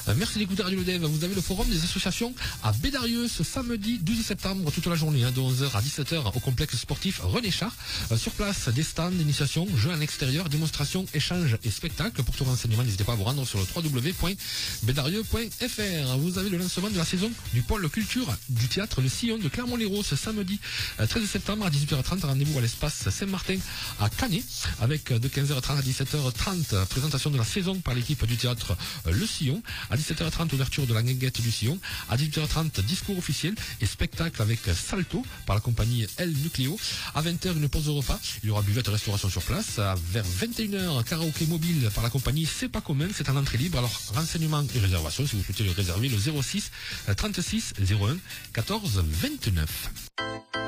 Merci d'écouter Radio Le Dev. Vous avez le forum des associations à Bédarieux ce samedi 12 septembre, toute la journée, de 11h à 17h au complexe sportif René Char. Sur place, des stands d'initiation, jeux en extérieur, démonstrations, échanges et spectacles. Pour tout renseignement, n'hésitez pas à vous rendre sur le www.bédarieux.fr. Vous avez le lancement de la saison du pôle culture du théâtre Le Sillon de Clermont-Lérault ce samedi 13 septembre à 18h30. Rendez-vous à l'espace Saint-Martin à Canet avec de 15h30 à 17h30 présentation de la saison par l'équipe du théâtre Le Sillon. À 17h30 ouverture de la guinguette du Sillon. À 18h30 discours officiel et spectacle avec Salto par la compagnie El Nucléo. À 20h une pause de repas. Il y aura buvette restauration sur place. Vers 21h karaoké mobile par la compagnie C'est pas commun. C'est en entrée libre. Alors renseignements et réservations si vous souhaitez le réserver le 06 36 01 14 29.